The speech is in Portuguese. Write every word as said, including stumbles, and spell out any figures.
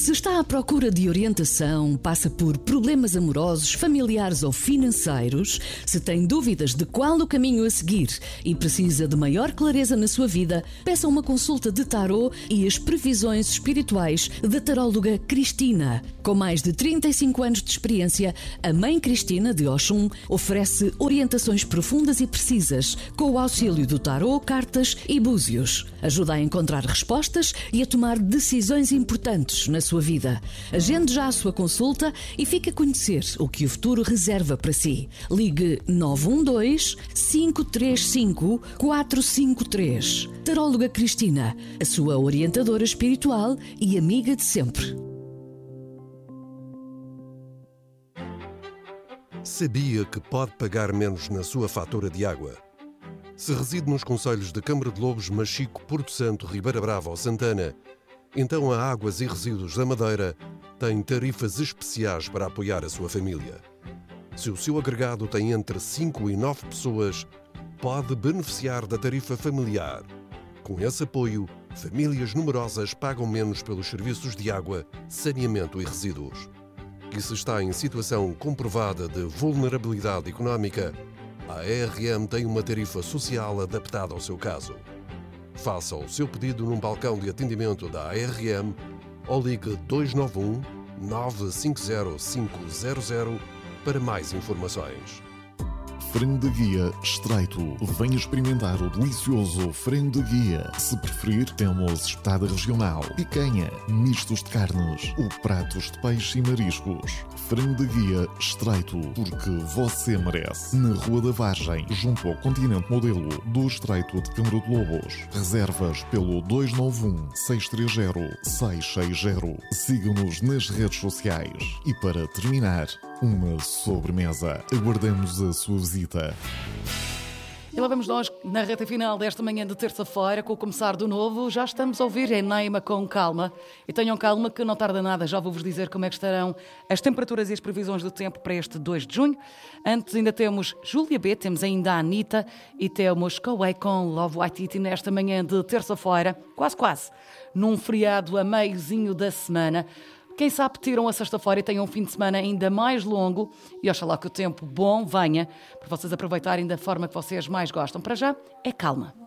Se está à procura de orientação, passa por problemas amorosos, familiares ou financeiros, se tem dúvidas de qual o caminho a seguir e precisa de maior clareza na sua vida, peça uma consulta de tarô e as previsões espirituais da taróloga Cristina. Com mais de trinta e cinco anos de experiência, a Mãe Cristina de Oxum oferece orientações profundas e precisas com o auxílio do tarô, cartas e búzios. Ajuda a encontrar respostas e a tomar decisões importantes na sua vida. Agende já a sua consulta e fique a conhecer o que o futuro reserva para si. Ligue nove um dois, cinco três cinco, quatro cinco três. Taróloga Cristina, a sua orientadora espiritual e amiga de sempre. Sabia que pode pagar menos na sua fatura de água? Se reside nos concelhos de Câmara de Lobos, Machico, Porto Santo, Ribeira Brava ou Santana, então a Águas e Resíduos da Madeira tem tarifas especiais para apoiar a sua família. Se o seu agregado tem entre cinco e nove pessoas, pode beneficiar da tarifa familiar. Com esse apoio, famílias numerosas pagam menos pelos serviços de água, saneamento e resíduos. E se está em situação comprovada de vulnerabilidade económica, a A R M tem uma tarifa social adaptada ao seu caso. Faça o seu pedido num balcão de atendimento da A R M ou ligue dois nove um, nove cinco zero, cinco zero zero para mais informações. Frango de guia estreito. Venha experimentar o delicioso frango de guia. Se preferir, temos espetada regional, picanha, mistos de carnes ou pratos de peixe e mariscos. Frango de guia estreito, porque você merece. Na Rua da Vargem, junto ao Continente Modelo do Estreito de Câmara de Lobos. Reservas pelo dois nove um, seis três zero, seis seis zero. Siga-nos nas redes sociais. E para terminar, uma sobremesa. Aguardamos a sua visita. E lá vamos nós na reta final desta manhã de terça-feira, com o começar do novo. Já estamos a ouvir Eneima com calma. E tenham calma que não tarda nada. Já vou-vos dizer como é que estarão as temperaturas e as previsões do tempo para este dois de junho. Antes ainda temos Júlia B, temos ainda a Anitta e temos Cauê com Love Waititi nesta manhã de terça-feira. Quase, quase. Num feriado a meiozinho da semana. Quem sabe tiram a sexta-feira e tenham um fim de semana ainda mais longo e oxalá que o tempo bom venha para vocês aproveitarem da forma que vocês mais gostam. Para já, é calma.